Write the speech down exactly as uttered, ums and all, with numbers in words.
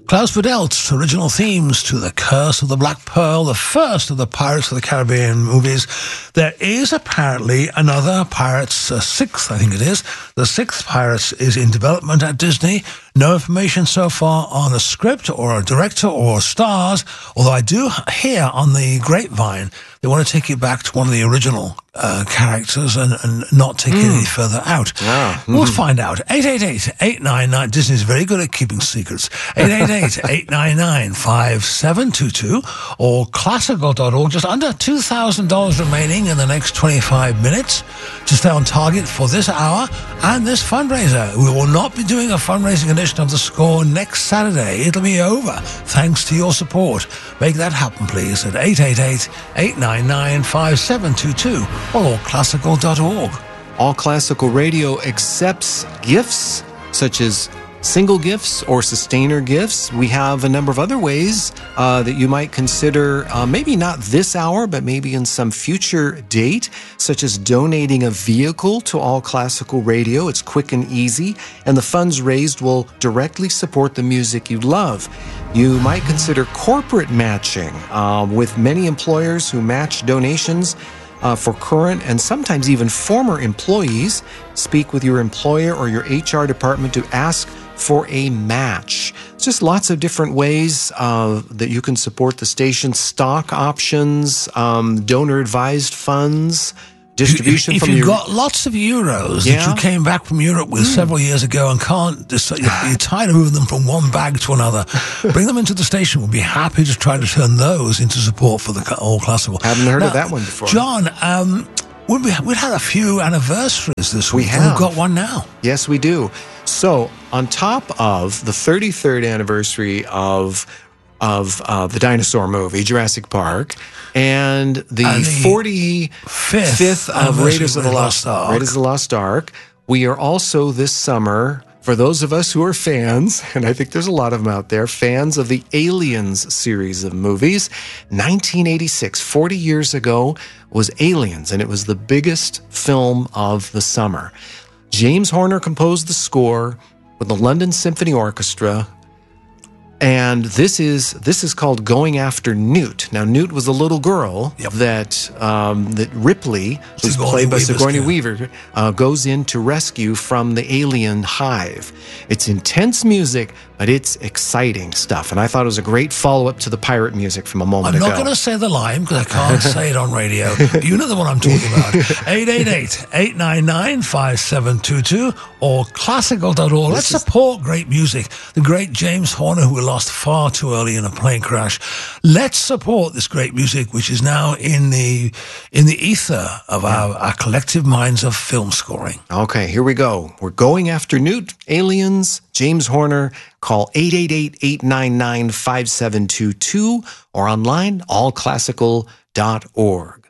Klaus Badelt's original themes to The Curse of the Black Pearl, the first of the Pirates of the Caribbean movies. There is apparently another Pirates, uh, sixth, I think it is. The sixth Pirates is in development at Disney. No information so far on a script or a director or stars, although I do hear on the grapevine they want to take it back to one of the original uh, characters and, and not take mm. it any further out. Ah. Mm-hmm. We'll find out. eight eight eight, eight nine nine, Disney's very good at keeping secrets. eight eight eight, eight nine nine, five seven two two or classical dot org. Just under two thousand dollars remaining in the next twenty-five minutes to stay on target for this hour and this fundraiser. We will not be doing a fundraising edition of The Score next Saturday. It'll be over thanks to your support. Make that happen, please, at eight eight eight, eight nine nine, five seven two two or classical dot org. All Classical Radio accepts gifts such as single gifts or sustainer gifts. We have a number of other ways uh, that you might consider, uh, maybe not this hour, but maybe in some future date, such as donating a vehicle to All Classical Radio. It's quick and easy, and the funds raised will directly support the music you love. You might consider corporate matching um, with many employers who match donations Uh, for current and sometimes even former employees. Speak with your employer or your H R department to ask for a match. It's just lots of different ways uh, that you can support the station. Stock options, um, donor-advised funds, distribution if, if from you've your... got lots of euros Yeah. that you came back from Europe with mm. several years ago and can't decide, you're tired of moving them from one bag to another, bring them into the station. We'll be happy to try to turn those into support for the All Classical. Haven't heard now, of that one before. John, um, we, we've had a few anniversaries this week. We have. We've got one now. Yes, we do. So, on top of the thirty-third anniversary of of uh, the dinosaur movie, Jurassic Park, and the, and the forty-fifth of Raiders of the Lost Ark. Raiders of the Lost Ark. We are also this summer, for those of us who are fans, and I think there's a lot of them out there, fans of the Aliens series of movies. nineteen eighty-six, forty years ago, was Aliens, and it was the biggest film of the summer. James Horner composed the score with the London Symphony Orchestra. And this is this is called Going After Newt. Now, Newt was a little girl yep. that um, that Ripley, who's Sigourney played by Weaver's Sigourney kid. Weaver, uh, goes in to rescue from the alien hive. It's intense music, but it's exciting stuff. And I thought it was a great follow-up to the pirate music from a moment I'm ago. not going to say the line because I can't say it on radio. You know the one I'm talking about. eight eight eight, eight nine nine, five seven two two or classical dot org. Let's This is- support great music. The great James Horner, who we lost far too early in a plane crash. Let's support this great music, which is now in the in the ether of our, our collective minds of film scoring. Okay, here we go. We're going after Newt, Aliens, James Horner. Call eight eight eight, eight nine nine, five seven two two or online, all classical dot org.